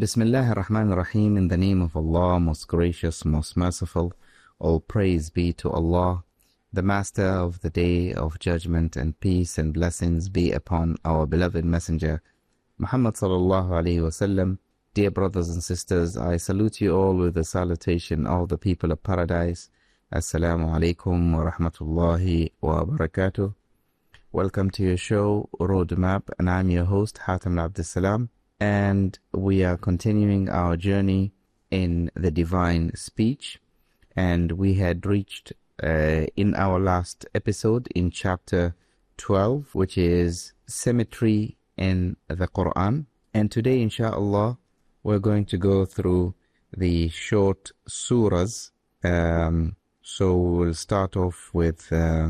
Bismillah ar-Rahman ar-Rahim. In the name of Allah, most gracious, most merciful. All praise be to Allah, the Master of the Day of Judgment, and peace and blessings be upon our beloved Messenger, Muhammad sallallahu alayhi wasallam. Dear brothers and sisters, I salute you all with the salutation of the people of paradise. Assalamu alaikum wa rahmatullahi wa barakatuh. Welcome to your show, Roadmap, and I'm your host, Hatem Abdus Salam. And we are continuing our journey in the divine speech. And we had reached in our last episode in chapter 12, which is symmetry in the Quran. And today, inshallah, we're going to go through the short surahs. So we'll start off with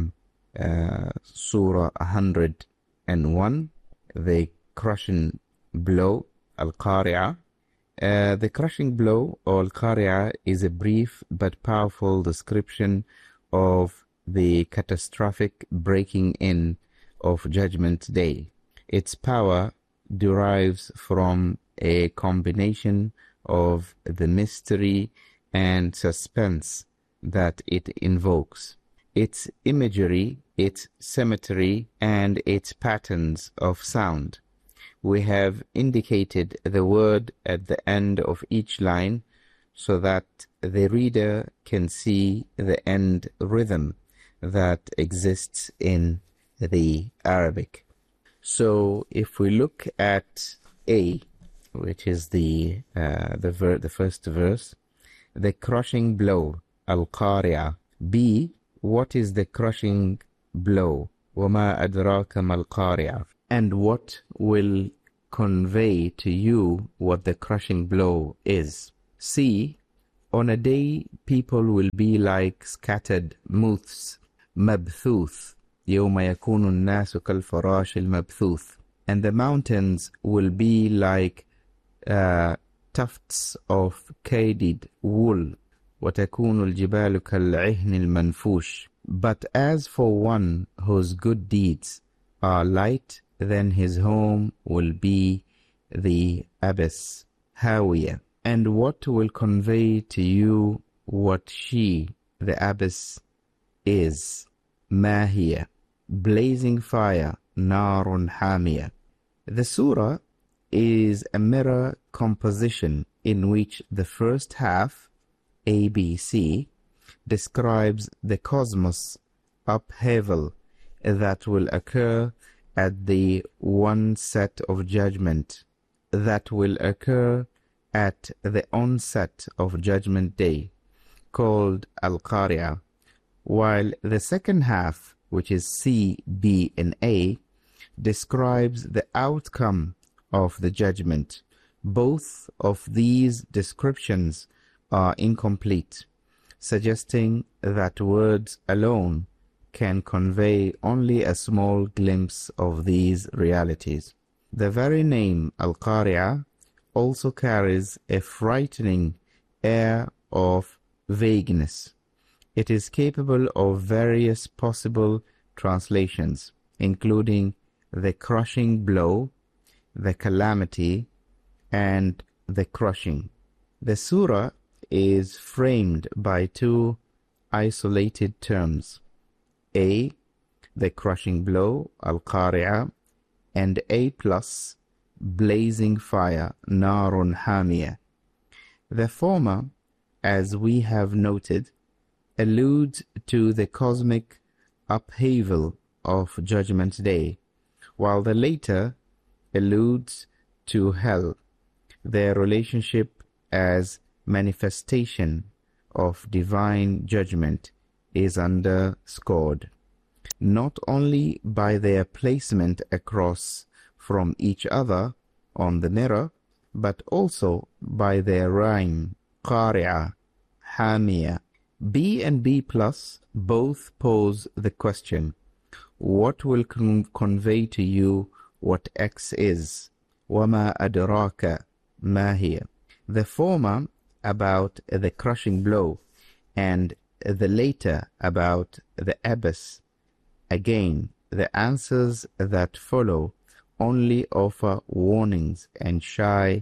Surah 101, the crushing blow, Al-Qari'ah. The crushing blow, or Al-Qari'ah, is a brief but powerful description of the catastrophic breaking in of Judgment Day. Its power derives from a combination of the mystery and suspense that it invokes, its imagery, its symmetry, and its patterns of sound. We have indicated the word at the end of each line so that the reader can see the end rhythm that exists in the Arabic. So if we look at A, which is the first verse, the crushing blow, Al-Qari'ah. B, what is the crushing blow? وَمَا أَدْرَاكَ مَا الْقَارِعَةُ. And what will convey to you what the crushing blow is? C, on a day people will be like scattered moths, مبثوث يوم يكون الناس كالفراش المبثوث. And the mountains will be like tufts of carded wool, وتكون الجبال كالعهن المنفوش. But as for one whose good deeds are light, then his home will be the abyss, Hawiyah. And what will convey to you what she, the abyss, is? Mahiyah, blazing fire, Narun Hamiyah. The surah is a mirror composition in which the first half, A, B, C, describes the cosmos upheaval that will occur at the one set of judgment, that will occur at the onset of Judgment Day, called Al-Qari'ah, while the second half, which is C, B, and A, describes the outcome of the judgment. Both of these descriptions are incomplete, suggesting that words alone can convey only a small glimpse of these realities. The very name Al-Qari'ah also carries a frightening air of vagueness. It is capable of various possible translations, including the crushing blow, the calamity, and the crushing. The surah is framed by two isolated terms, A, the crushing blow, Al-Qari'ah, and A+, blazing fire, Narun Hamiyah. The former, as we have noted, alludes to the cosmic upheaval of Judgment Day, while the later alludes to hell, their relationship as manifestation of divine judgment is underscored, not only by their placement across from each other on the mirror, but also by their rhyme, Qari'ah, Hamiyah. B and B plus both pose the question, what will convey to you what X is? وَمَا أَدْرَاكَ مَا هِيَ. The former about the crushing blow, and the later about the abyss. Again, the answers that follow only offer warnings and shy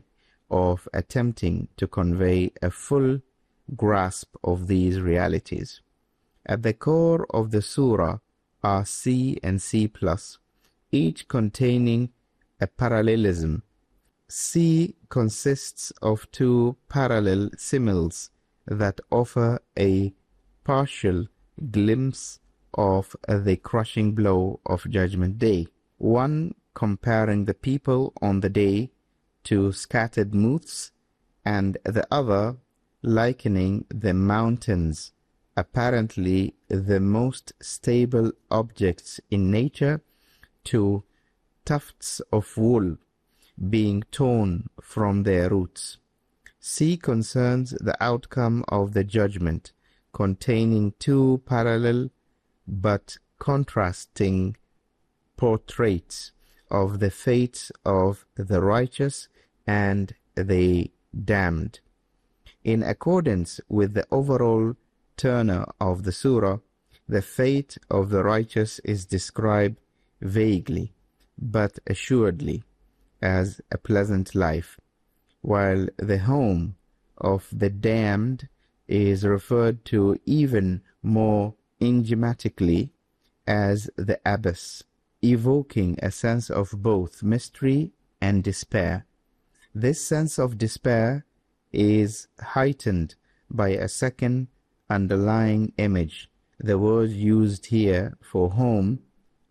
of attempting to convey a full grasp of these realities. At the core of the surah are C and C+, each containing a parallelism. C consists of two parallel similes that offer a partial glimpse of the crushing blow of Judgment Day, one comparing the people on the day to scattered moths, and the other likening the mountains, apparently the most stable objects in nature, to tufts of wool being torn from their roots. C concerns the outcome of the judgment, containing two parallel but contrasting portraits of the fates of the righteous and the damned. In accordance with the overall tenor of the surah, the fate of the righteous is described vaguely but assuredly as a pleasant life, while the home of the damned is referred to even more enigmatically as the abyss, evoking a sense of both mystery and despair. This sense of despair is heightened by a second underlying image. The word used here for home,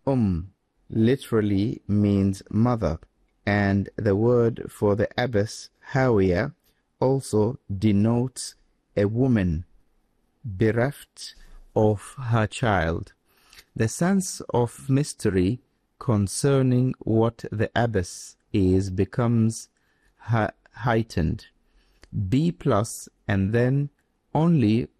literally means mother, and the word for the abyss, Hawiya, also denotes a woman bereft of her child. The sense of mystery concerning what the abyss is becomes heightened. B+ and then only